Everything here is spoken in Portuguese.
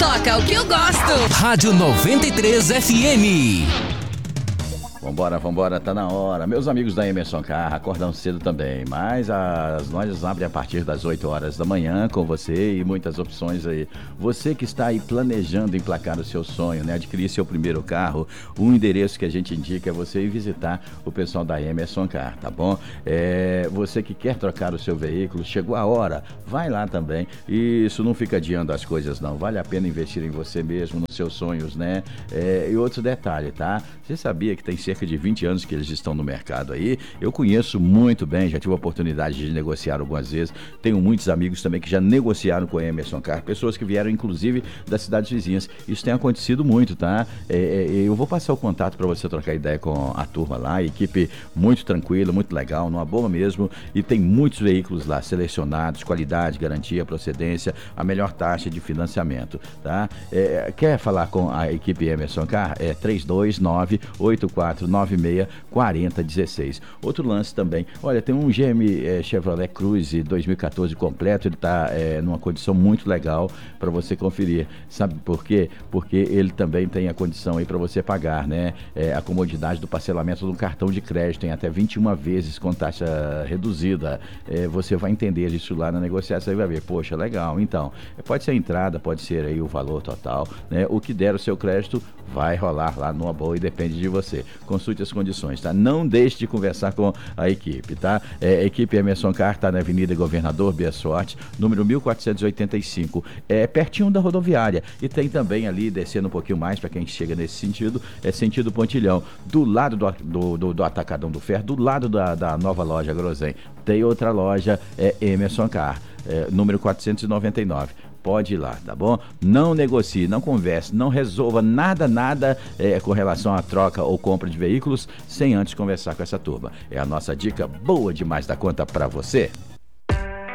toca o que eu gosto. Rádio 93 FM. Vambora, tá na hora. Meus amigos da Emerson Car acordam cedo também, mas as lojas abrem a partir das 8 horas da manhã com você e muitas opções aí. Você que está aí planejando emplacar o seu sonho, né? Adquirir seu primeiro carro, o endereço que a gente indica é você ir visitar o pessoal da Emerson Car, tá bom? Você que quer trocar o seu veículo, chegou a hora, vai lá também. Isso não fica adiando as coisas não, vale a pena investir em você mesmo, nos seus sonhos, né? E outro detalhe, tá? Você sabia que tem cerca de 20 anos que eles estão no mercado aí? Eu conheço muito bem, já tive a oportunidade de negociar algumas vezes, tenho muitos amigos também que já negociaram com a Emerson Car, pessoas que vieram inclusive das cidades vizinhas. Isso tem acontecido muito, tá? Eu vou passar o contato para você trocar ideia com a turma lá, equipe muito tranquila, muito legal, numa boa mesmo, e tem muitos veículos lá selecionados, qualidade, garantia, procedência, a melhor taxa de financiamento, tá? Quer falar com a equipe Emerson Car? 329-8496-4016. Outro lance também, olha, tem um GM Chevrolet Cruze 2014 completo, ele está numa condição muito legal para você conferir. Sabe por quê? Porque ele também tem a condição aí para você pagar, né? A comodidade do parcelamento de um cartão de crédito em até 21 vezes com taxa reduzida. Você vai entender isso lá na negociação e vai ver, poxa, legal. Então, pode ser a entrada, pode ser aí o valor total, né? O que der o seu crédito vai rolar lá numa boa e depende de você. Consulte as condições, tá? Não deixe de conversar com a equipe, tá? A equipe Emerson Car tá na Avenida Governador Bia Sorte, número 1485, pertinho da rodoviária. E tem também ali, descendo um pouquinho mais para quem chega nesse sentido, sentido Pontilhão, do lado do Atacadão do Ferro, do lado da nova loja Grosen. Tem outra loja, Emerson Car, número 499. Pode ir lá, tá bom? Não negocie, não converse, não resolva nada com relação à troca ou compra de veículos sem antes conversar com essa turma. É a nossa dica boa demais da conta pra você.